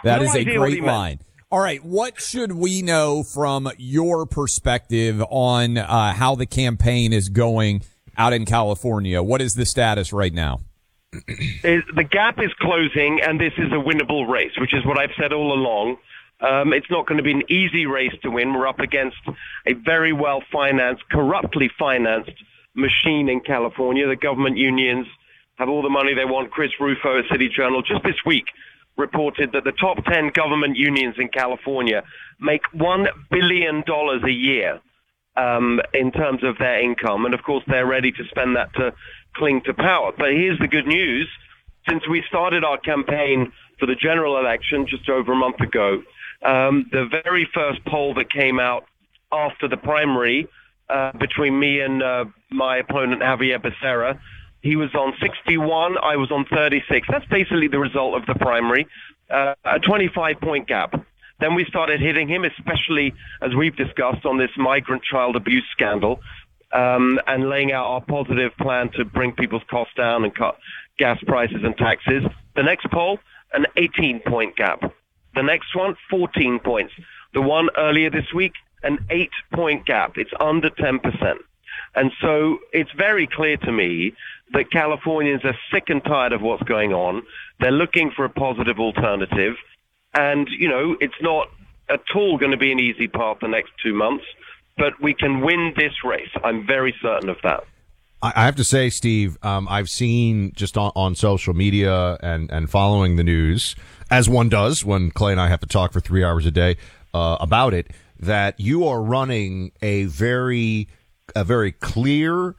That is a great line. All right, what should we know from your perspective on how the campaign is going out in California? What is the status right now? The gap is closing, and this is a winnable race, which is what I've said all along. It's not going to be an easy race to win. We're up against a very well-financed, corruptly financed machine in California. The government unions have all the money they want. Chris Rufo at City Journal just this week reported that the top 10 government unions in California make $1 billion a year in terms of their income. And, of course, they're ready to spend that to cling to power. But here's the good news. Since we started our campaign for the general election just over a month ago, the very first poll that came out after the primary between me and my opponent, Javier Becerra, he was on 61, I was on 36. That's basically the result of the primary, a 25-point gap. Then we started hitting him, especially as we've discussed on this migrant child abuse scandal, and laying out our positive plan to bring people's costs down and cut gas prices and taxes. The next poll, an 18-point gap. The next one, 14 points. The one earlier this week, an 8-point gap. It's under 10%. And so it's very clear to me that Californians are sick and tired of what's going on. They're looking for a positive alternative. And, you know, it's not at all going to be an easy path the next 2 months, but we can win this race. I'm very certain of that. I have to say, Steve, I've seen just on social media and following the news, as one does when Clay and I have to talk for 3 hours a day about it, that you are running a very clear,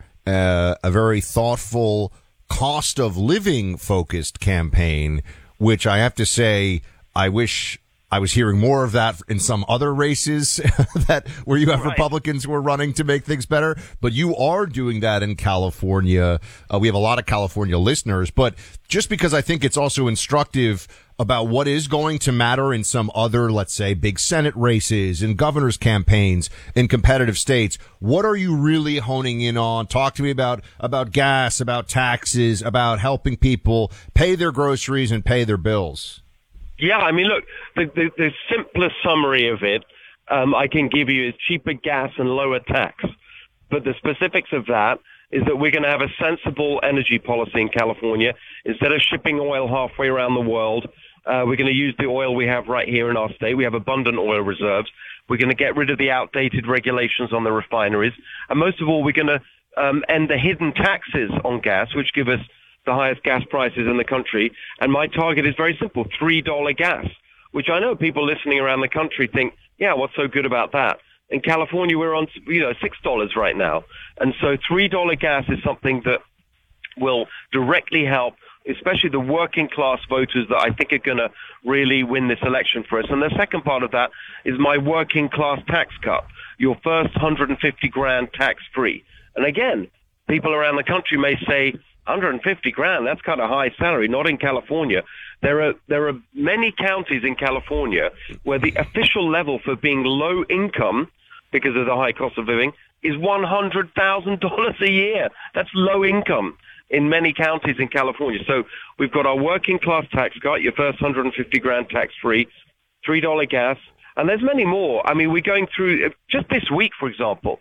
a very thoughtful, cost of living focused campaign, which I have to say, I wish I was hearing more of that in some other races where you have Republicans who are running to make things better. But you are doing that in California. We have a lot of California listeners, but just because I think it's also instructive about what is going to matter in some other, let's say, big Senate races and governor's campaigns in competitive states, what are you really honing in on? Talk to me about gas, about taxes, about helping people pay their groceries and pay their bills. Yeah, I mean, look, the simplest summary of it I can give you is cheaper gas and lower tax. But the specifics of that is that we're going to have a sensible energy policy in California. Instead of shipping oil halfway around the world, we're going to use the oil we have right here in our state. We have abundant oil reserves. We're going to get rid of the outdated regulations on the refineries. And most of all, we're going to end the hidden taxes on gas, which give us the highest gas prices in the country. And my target is very simple, $3 gas, which I know people listening around the country think, yeah, what's so good about that? In California, we're on, $6 right now. And so $3 gas is something that will directly help, especially the working class voters that I think are going to really win this election for us. And the second part of that is my working class tax cut, your first $150,000 tax free. And again, people around the country may say, $150,000, that's kind of high salary, not in California. There are many counties in California where the official level for being low income, because of the high cost of living, is $100,000 a year. That's low income in many counties in California. So we've got our working class tax cut, your first $150,000 tax free, $3 gas, and there's many more. I mean, we're going through, just this week, for example,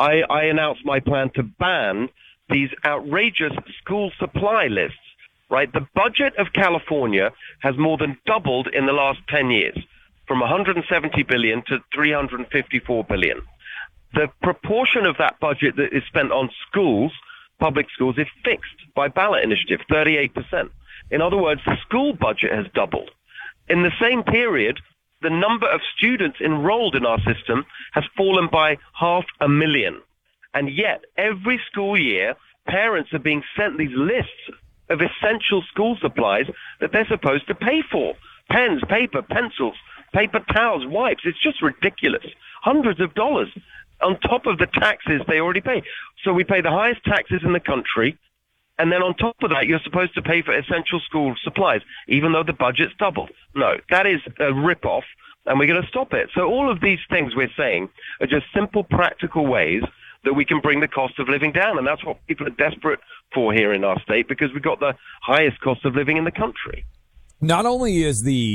I announced my plan to ban these outrageous school supply lists, right? The budget of California has more than doubled in the last 10 years, from $170 billion to $354 billion. The proportion of that budget that is spent on schools, public schools, is fixed by ballot initiative, 38%. In other words, the school budget has doubled. In the same period, the number of students enrolled in our system has fallen by 500,000. And yet, every school year, parents are being sent these lists of essential school supplies that they're supposed to pay for. Pens, paper, pencils, paper towels, wipes. It's just ridiculous. Hundreds of dollars on top of the taxes they already pay. So we pay the highest taxes in the country, and then on top of that, you're supposed to pay for essential school supplies, even though the budget's doubled. No, that is a rip-off, and we're going to stop it. So all of these things we're saying are just simple, practical ways that we can bring the cost of living down. And that's what people are desperate for here in our state, because we've got the highest cost of living in the country. Not only is the